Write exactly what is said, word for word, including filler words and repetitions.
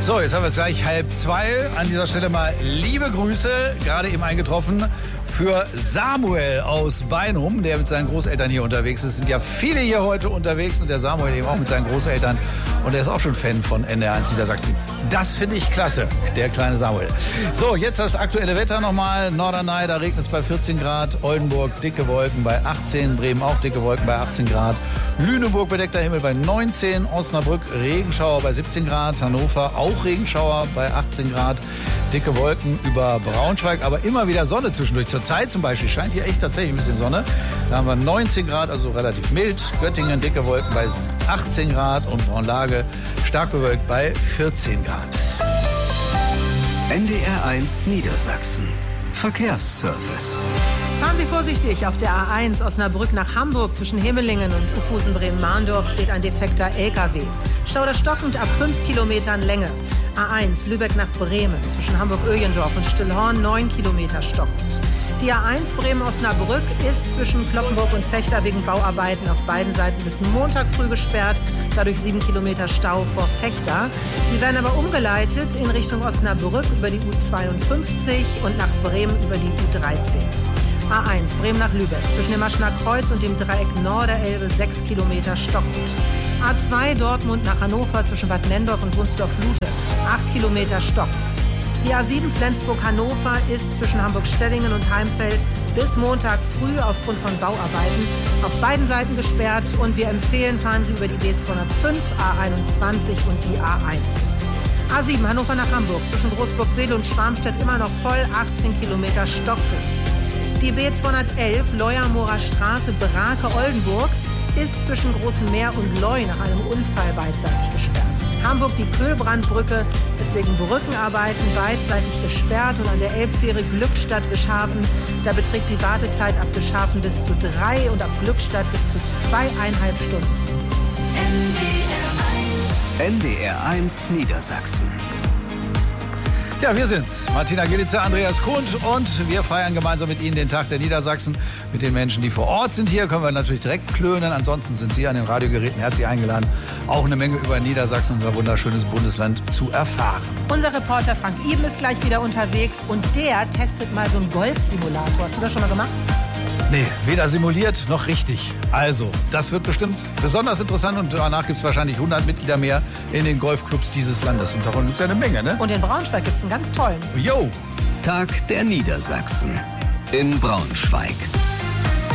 So, jetzt haben wir es gleich halb zwei. An dieser Stelle mal liebe Grüße, gerade eben eingetroffen, für Samuel aus Beinum, der mit seinen Großeltern hier unterwegs ist. Es sind ja viele hier heute unterwegs und der Samuel eben auch mit seinen Großeltern. Und er ist auch schon Fan von N D R eins Niedersachsen. Das finde ich klasse, der kleine Samuel. So, jetzt das aktuelle Wetter nochmal. Norderney, da regnet es bei vierzehn Grad. Oldenburg, dicke Wolken bei achtzehn. Bremen auch dicke Wolken bei achtzehn Grad. Lüneburg, bedeckter Himmel bei neunzehn. Osnabrück, Regenschauer bei siebzehn Grad. Hannover, auch Regenschauer bei achtzehn Grad. Dicke Wolken über Braunschweig, aber immer wieder Sonne zwischendurch. Zur Zeit zum Beispiel scheint hier echt tatsächlich ein bisschen Sonne. Da haben wir neunzehn Grad, also relativ mild. Göttingen, dicke Wolken bei achtzehn Grad und Braunlage stark bewölkt bei vierzehn Grad. N D R eins Niedersachsen. Verkehrsservice. Fahren Sie vorsichtig. Auf der A eins Osnabrück nach Hamburg zwischen Himmelingen und Uphusen-Bremen-Mahndorf steht ein defekter L K W. Stau der stockend ab fünf Kilometern Länge. A eins Lübeck nach Bremen zwischen Hamburg-Öjendorf und Stillhorn neun Kilometer stockend. Die A eins Bremen-Osnabrück ist zwischen Kloppenburg und Vechta wegen Bauarbeiten auf beiden Seiten bis Montag früh gesperrt, dadurch sieben Kilometer Stau vor Vechta. Sie werden aber umgeleitet in Richtung Osnabrück über die U zweiundfünfzig und nach Bremen über die U dreizehn. A eins Bremen nach Lübeck zwischen dem Maschener Kreuz und dem Dreieck Norderelbe sechs Kilometer stockend. A zwei Dortmund nach Hannover zwischen Bad Nenndorf und Wunsdorf-Lute acht Kilometer stockt's. Die A sieben Flensburg-Hannover ist zwischen Hamburg-Stellingen und Heimfeld bis Montag früh aufgrund von Bauarbeiten auf beiden Seiten gesperrt und wir empfehlen, fahren Sie über die B zweihundertfünf, A einundzwanzig und die A eins. A sieben Hannover nach Hamburg zwischen Großburg-Wedel und Schwarmstedt immer noch voll, achtzehn Kilometer stockt es. Die B zweihundertelf Leuermorer Straße Brake-Oldenburg ist zwischen Großem Meer und Leu nach einem Unfall beidseitig gesperrt. Hamburg die Köhlbrandbrücke ist wegen Brückenarbeiten beidseitig gesperrt und an der Elbfähre Glückstadt-Wischhafen, da beträgt die Wartezeit ab Wischhafen bis zu drei und ab Glückstadt bis zu zweieinhalb Stunden. N D R eins Niedersachsen. Ja, wir sind's. Martina Gillitzer, Andreas Kund und wir feiern gemeinsam mit Ihnen den Tag der Niedersachsen. Mit den Menschen, die vor Ort sind hier, können wir natürlich direkt klönen. Ansonsten sind Sie an den Radiogeräten herzlich eingeladen, auch eine Menge über Niedersachsen, unser wunderschönes Bundesland, zu erfahren. Unser Reporter Frank Iben ist gleich wieder unterwegs und der testet mal so einen Golfsimulator. Hast du das schon mal gemacht? Nee, weder simuliert noch richtig. Also, das wird bestimmt besonders interessant und danach gibt es wahrscheinlich hundert Mitglieder mehr in den Golfclubs dieses Landes. Und davon gibt es ja eine Menge, ne? Und in Braunschweig gibt es einen ganz tollen. Jo! Tag der Niedersachsen in Braunschweig.